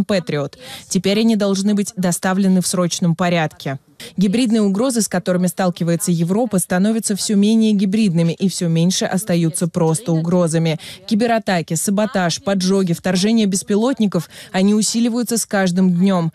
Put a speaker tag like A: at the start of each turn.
A: Patriot. Теперь они должны быть доставлены в срочном порядке. Гибридные угрозы, с которыми сталкивается Европа, становятся все менее гибридными и все меньше остаются просто угрозами. Кибератаки, саботаж, поджоги, вторжение беспилотников – они усиливаются с каждым днем.